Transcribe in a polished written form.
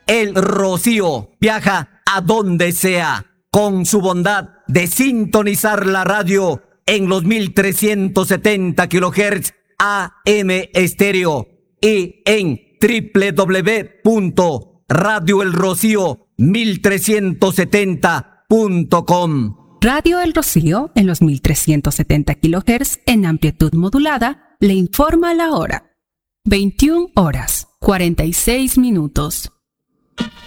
El Rocío viaja a donde sea con su bondad de sintonizar la radio en los 1370 kHz AM estéreo y en www.radioelrocío1370.com. Radio El Rocío en los 1370 kHz en amplitud modulada le informa la hora. 21 horas, 46 minutos.